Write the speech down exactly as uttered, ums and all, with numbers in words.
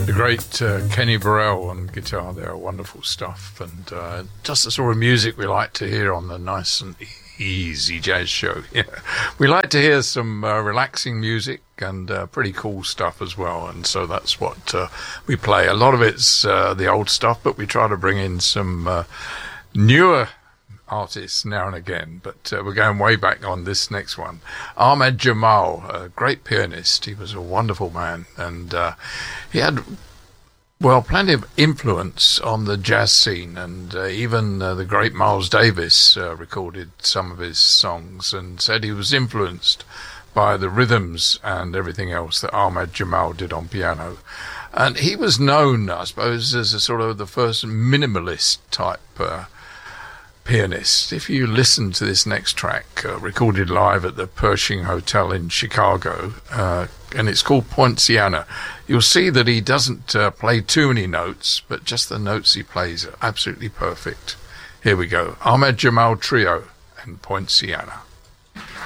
The great uh, Kenny Burrell on guitar there, wonderful stuff, and uh, just the sort of music we like to hear on the nice and easy jazz show. Yeah. We like to hear some uh, relaxing music and uh, pretty cool stuff as well, and so that's what uh, we play. A lot of it's uh, the old stuff, but we try to bring in some uh, newer artists now and again, but uh, we're going way back on this next one. Ahmad Jamal, a great pianist. He was a wonderful man, and uh, he had, well, plenty of influence on the jazz scene, and uh, even uh, the great Miles Davis uh, recorded some of his songs and said he was influenced by the rhythms and everything else that Ahmad Jamal did on piano. And he was known, I suppose, as a sort of the first minimalist type uh, pianist. If you listen to this next track, uh, recorded live at the Pershing Hotel in Chicago, uh, and it's called Poinciana, you'll see that he doesn't uh, play too many notes, but just the notes he plays are absolutely perfect. Here we go. Ahmad Jamal Trio and Poinciana.